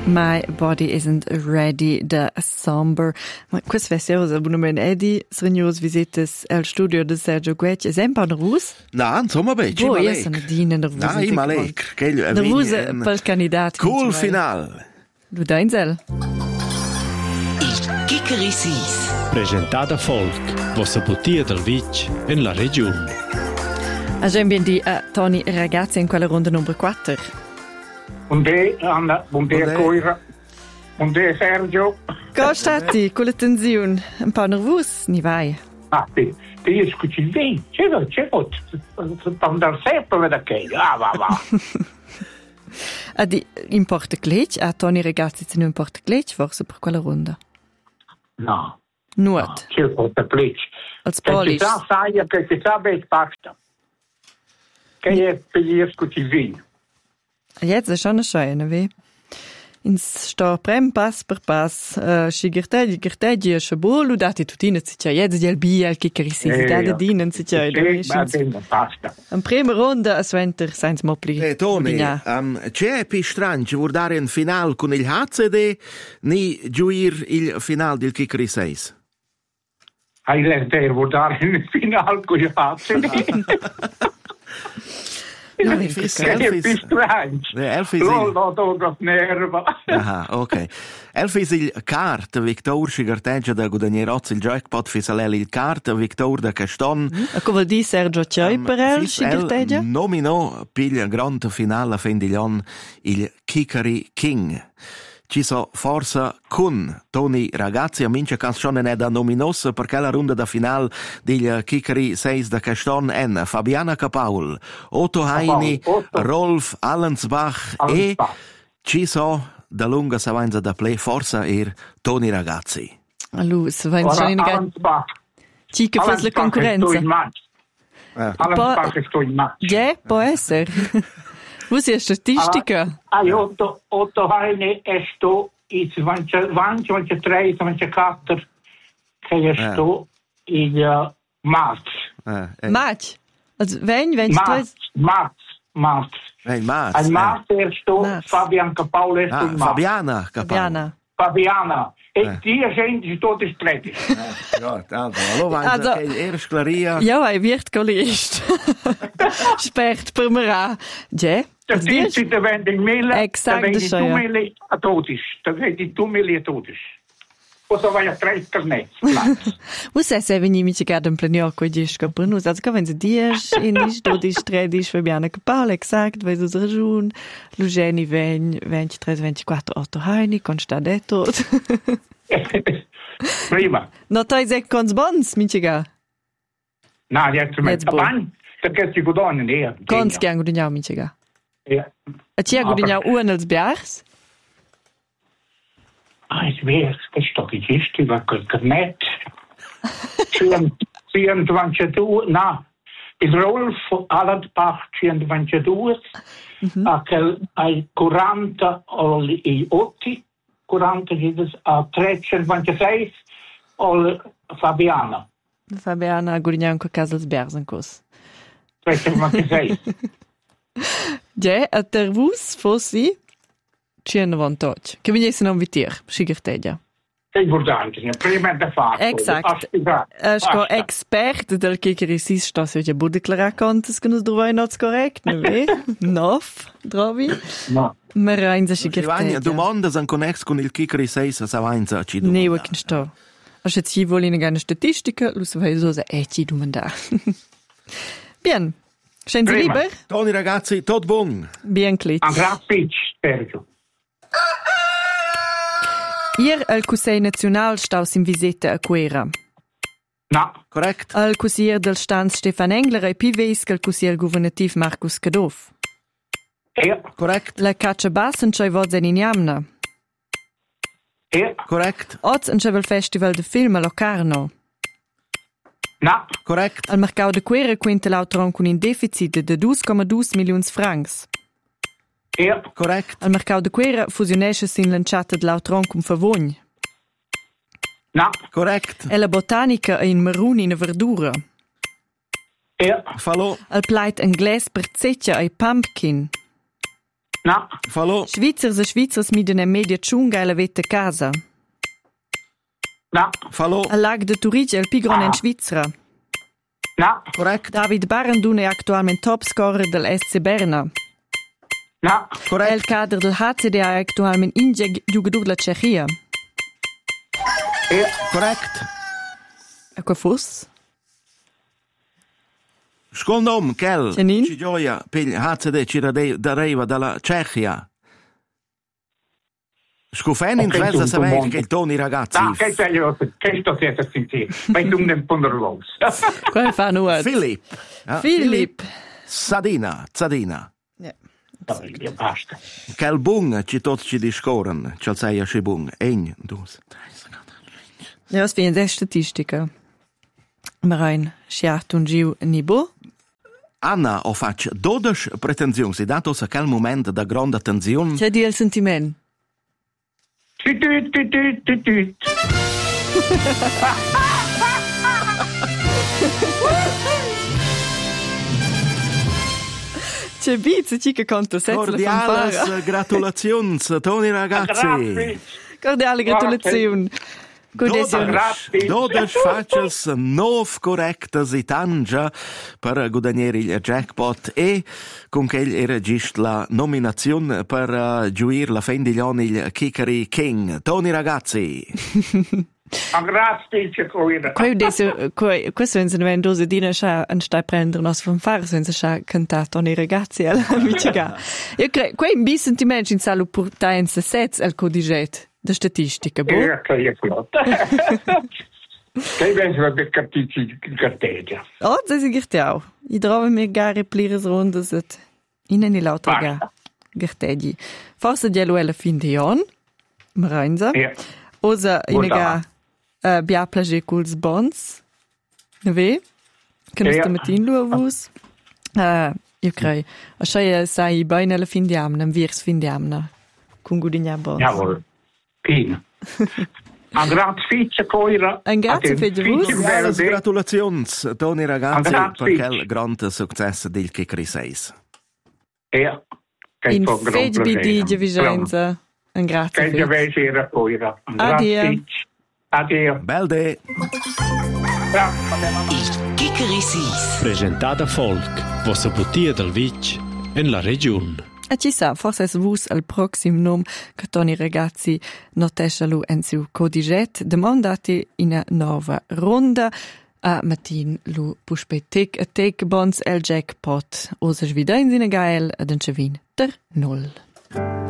My body isn't ready da Somber. Ma questa versione abonnement Eddie sregnos visites el studio de Sergio Guetch. È un po' nervus? No, insomma, beh, ci io sono dina nervosa. No, ma lei, che gli nervosa per candidato. Cool final. Du deinsel. Il Kikeri Sis. Presentata Folk, vostra bottiglia del Vic in la regione. Benvenuti a Tony Ragazzi in quella ronda numero 4. Buongiorno Anna, buongiorno Coira, buongiorno Sergio. Come stati con la tensione? Un po' nervoso, ni vai? Ah, sì, io scusi il vino, c'è andare sempre da che, va. Importa glitch? A Tony Ragazzi se non importa glitch forse per quella ronda? No. Nuot? C'è importa glitch. Als polish? Che si sa bene basta. Che è per io scusi il vino. Jetzt ist schon schön, wie? Ins sto prem pass per pass, gertedi schabol u dati tutine si c'è jetzt del bia che crisi da dinen si c'è. Basta. Am prima ronda a Swenter Sainz Mopli. Tony, c'è più strano guardare un final con il HCD ni giuir il final del Kikeri 6. Hai letto guardare il final con il HCD? No, è più strano. Non nerva. Ah, ok. Elfis il cart Victor Schigerteggia da Gudagnierozzi il jackpot fisalelli il cart Victor da Caston. A come di Sergio Cioi per el Schigerteggia? Nomino piglia grande finale a Fendiglion il Kikeri King. Ci so forza con Tony Ragazzi a mince canzone ne da nominos perché la ronda da final del Kikeri 6 da Caston en Fabiana Capaul, Otto Heini, Rolf Allensbach e ci so da lunga savanza da play forza Tony Ragazzi. Allora, va in scena ci che fa la concorrenza. Allensbach è sto in match. Ja, può essere. Wo ist die Statistica? Otto Heine è sto il 23, 24 che è sto il marzo. Marzo? Also wenn Marzo. Hey, Marz. Al marzo è sto Fabian Capaul è sto in Fabiana Capaul. Fabiana. E die gente tutti stretti. Ja, also erst klaria. Ja, wird gelist. Spert per mera. Ja. Dat is het de wending mille. Exact de zo. Mille a totis. Dat weet die 2 mille a totis. Cosa vai a tre carnet. Wo sei se veni mi chegado in planio coi disco per nus. Also wenn sie dies in is do dis tredis Fabiana Capaul exact, weil du ragiun. Lugeni ven 23 24 Otto Heini con stadetto. Prima. No tai se cons bons mi chega. Na, jetzt mit Ban. Da geht die Gudon in der. Cons gang du nya mi chega. Ja. A chega du nya uanels biars. Ich weiß, das ist doch die Kiste, was Carnet. 24, na, il Rolf Allensbach 22, ai 40 ai 8, 40 a 326 al Fabiana. Fabiana Gurnianco Casals Bersenkos. 326. Ja, a tervus fossi 198. Che venisse non vitir, Schigerteggia. È importante, prima da fatto. Esatto. Sco expert del Kikeri Sis sta se ja bu declarar contas che nos drovai not correct, ne ve? Nof, trovi? No. Ma reinza Schigerteggia. Domanda san connex con il Kikeri 6 sa avanza ci domanda. Ne, che sto. A se ci vuole eine statistica, lo sai so ci domanda. Bien. Schenzi lieber? Tony Ragazzi, tot bon. Bien clic. A grazie, Sergio. Ier al Cusei National staus in visita a Quera. No. Correct. Al Cusier del Stanz Stefan Engler e piveis che al Cusier governativ Markus Kadov. Ja. Correct. La caccia bassen c'è voz in Jamna. Ja. Correct. Oz un chevel festival de film a Locarno. No. Correct. Al mercau de Quera quinta l'autron con un deficit de 2,2 milions francs. Ja. Correct. Al mercau de Quera fusionesce sin lanciata de l'autron con Favogn. No. Correct. E la botanica in Maruni in verdura. Ja. Fallo. Al plait anglais per zeccia e pumpkin. No. Fallo. Svizzers e Svizzers miden en media tschunga e la vette casa. No. Fallo. Al lag de Turigi è il pigron in Svizzera. No. Correct. David Barandun è attualmente top scorer del SC Berna. No. È il Correct. cadre del HCD è attualmente inge giocatore della Cechia. Correct. E qua fosse? Scolnom, Kel. Janin? Ci gioia per HCD ci arriva dalla Cechia. Scufeni in Ok, Svezia tu sapere mondo. che il Toni ragazzi. No, che sto senza sentire. Vai tu un po' nervoso. Qua fa nuot. Filip. Filip. Zadina. Dai, basta. Quel bung ci tot ci discoren. C'al sei a ci bung. Ein, dus. Ja, es wie eine Statistika. Marein, schiart un giu nibo. Anna o fac 12 pretensioni datos a quel moment da grande tensione. C'è di il sentiment. Tut. C'è bizza, ci che conto senza la fanfara. Cordiales gratulazions, Toni ragazzi. Grazie. Cordiale gratulazione. Godesione. 12 faces 9 correctas i tangia per guadagnare il jackpot e con che il registra la nominazione per giuire la fendiglione il Kikeri King. Toni ragazzi. Grazie, c'è coira. Questo è un dose di nascia un stai prendere nos fanfara senza scia cantato nei ragazzi all'amica. Io credo, qua in bi sentimenti in salo porta in se sets al codiget da statistica, boh. Che è flott. Che penso che capisci il carteggia. Oh, das ist ich auch. Ich traue mir gerne plires Rundes in eine lauter Basta. Gertegi. Forse di alla fin di on, Marenza. Ja. Osa in Guarda. ga bia plage culs bons. Ne che non Ja. sta mattin lu avus. Io crei. A scia sai bene alla fin di amna, virs fin di amna. Con gudigna bons. Jawohl. Pin. Grazie, c'è coira. Ein grazie für die Wurst. Cordiales gratulazions, Toni ragazzi, Grazie. per quel grande successo del Kikeri 6. Ja. In fede di Vicenza. Un grazie. Che già era coira. Addio. Addio. Bel de. Il Kikeri Sis. Presentata Folk, vossa putia del Vic en la regione. E ci sa, forse es vus al proxim nom che Toni ragazzi notescialu en su codiget demandati in a nova ronda a matin lu puspetek a tek bons el jackpot. Osa svidain sine gael ad en cevin der null.